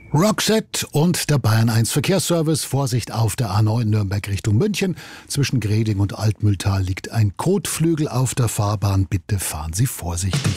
Roxette und der Bayern 1 Verkehrsservice. Vorsicht auf der A9 Nürnberg Richtung München. Zwischen Greding und Altmühltal liegt ein Kotflügel auf der Fahrbahn. Bitte fahren Sie vorsichtig.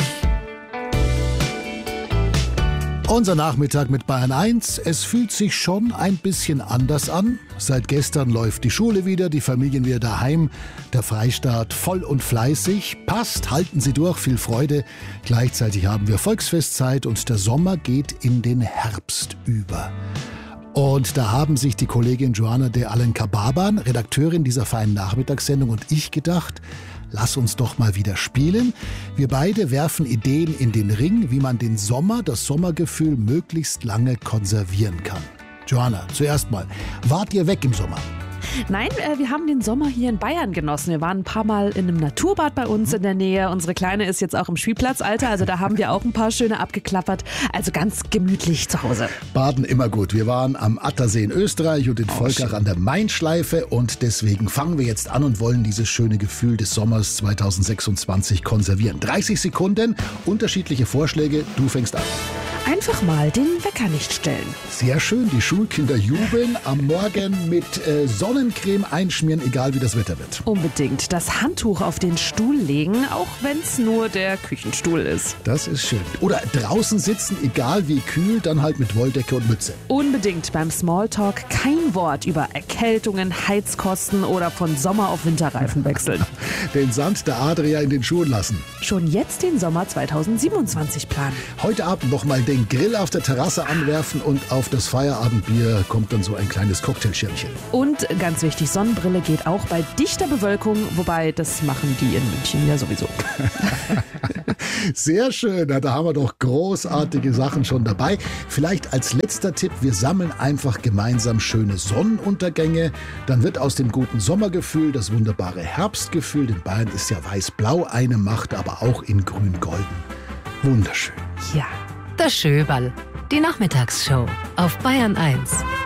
Unser Nachmittag mit Bayern 1. Es fühlt sich schon ein bisschen anders an. Seit gestern läuft die Schule wieder, die Familien wieder daheim, der Freistaat voll und fleißig. Passt, halten Sie durch, viel Freude. Gleichzeitig haben wir Volksfestzeit und der Sommer geht in den Herbst über. Und da haben sich die Kollegin Joanna de Alencar-Barban, Redakteurin dieser feinen Nachmittagssendung, und ich gedacht, lass uns doch mal wieder spielen. Wir beide werfen Ideen in den Ring, wie man den Sommer, das Sommergefühl möglichst lange konservieren kann. Joanna, zuerst mal, wart ihr weg im Sommer? Nein, wir haben den Sommer hier in Bayern genossen. Wir waren ein paar Mal in einem Naturbad bei uns in der Nähe. Unsere Kleine ist jetzt auch im Spielplatzalter, also da haben wir auch ein paar schöne abgeklappert. Also ganz gemütlich zu Hause. Baden immer gut. Wir waren am Attersee in Österreich und in Volkach an der Main-Schleife und deswegen fangen wir jetzt an und wollen dieses schöne Gefühl des Sommers 2026 konservieren. 30 Sekunden, unterschiedliche Vorschläge. Du fängst an. Einfach mal den Wecker nicht stellen. Sehr schön, die Schulkinder jubeln. Am Morgen mit Sonnencreme einschmieren, egal wie das Wetter wird. Unbedingt das Handtuch auf den Stuhl legen, auch wenn es nur der Küchenstuhl ist. Das ist schön. Oder draußen sitzen, egal wie kühl, dann halt mit Wolldecke und Mütze. Unbedingt beim Smalltalk kein Wort über Erkältungen, Heizkosten oder von Sommer auf Winterreifen wechseln. Den Sand der Adria in den Schuhen lassen. Schon jetzt den Sommer 2027 planen. Heute Abend nochmal den Grill auf der Terrasse anwerfen und auf das Feierabendbier kommt dann so ein kleines Cocktailschirmchen. Und ganz wichtig, Sonnenbrille geht auch bei dichter Bewölkung, wobei das machen die in München ja sowieso. Sehr schön, da haben wir doch großartige Sachen schon dabei. Vielleicht als letzter Tipp, wir sammeln einfach gemeinsam schöne Sonnenuntergänge. Dann wird aus dem guten Sommergefühl das wunderbare Herbstgefühl. In Bayern ist ja weiß-blau eine Macht, aber auch in grün-golden. Wunderschön. Ja. Das Schöberl, die Nachmittagsshow auf Bayern 1.